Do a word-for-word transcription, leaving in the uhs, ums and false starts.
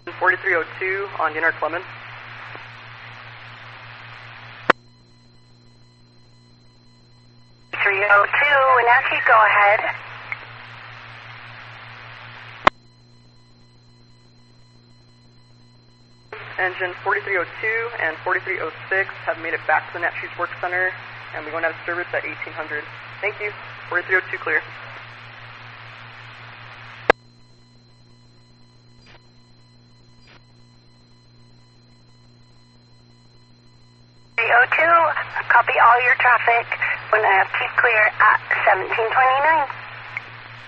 forty-three oh two on Dinner Clemens. three oh two, Wenatchee, go ahead. Engine forty-three oh two and forty-three oh six have made it back to the Natchez Work Center, and we're going to have service at eighteen hundred. Thank you. forty-three oh two clear. three oh two, copy all your traffic. Wenatchee clear at seventeen twenty-nine.